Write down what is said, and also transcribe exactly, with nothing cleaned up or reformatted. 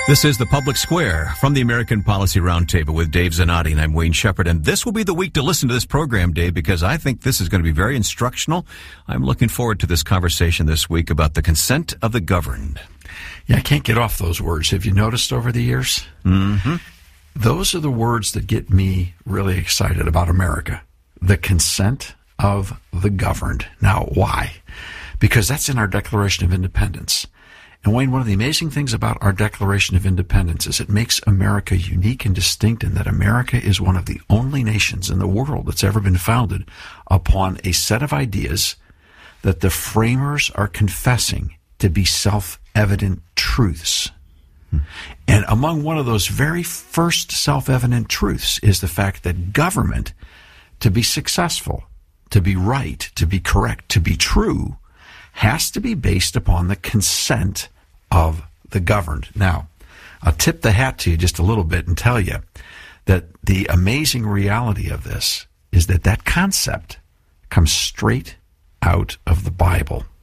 This is The Public Square from the American Policy Roundtable with Dave Zanotti, and I'm Wayne Shepherd. And this will be the week to listen to this program, Dave, because I think this is going to be very instructional. I'm looking forward to this conversation this week about the consent of the governed. Yeah, I can't get off those words. Have you noticed over the years? Mm-hmm. Those are the words that get me really excited about America. The consent of the governed. Now, why? Because that's in our Declaration of Independence. And Wayne, one of the amazing things about our Declaration of Independence is it makes America unique and distinct in that America is one of the only nations in the world that's ever been founded upon a set of ideas that the framers are confessing to be self-evident truths. Hmm. And among one of those very first self-evident truths is the fact that government, to be successful, to be right, to be correct, to be true, has to be based upon the consent of the governed. Now, I'll tip the hat to you just a little bit and tell you that the amazing reality of this is that that concept comes straight out of the Bible.